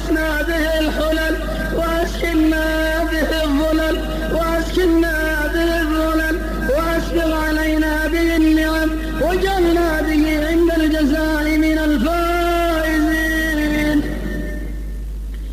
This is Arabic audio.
وألبسنا به الحلل وأسكننا به الظلل وأسبغ علينا به النعم وجعلنا به